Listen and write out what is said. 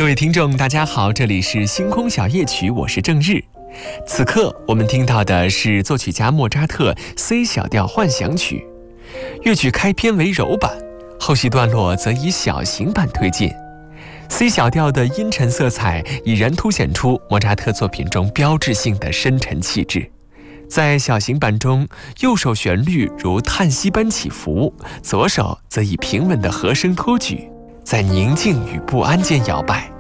各位听众大家好，这里是星空小夜曲，我是郑日。此刻我们听到的是作曲家莫扎特 C 小调幻想曲，乐曲开篇为柔板，后续段落则以小型板推进。C 小调的阴沉色彩已然凸显出莫扎特作品中标志性的深沉气质。在小型板中，右手旋律如叹息般起伏，左手则以平稳的和声托举，在宁静与不安间摇摆。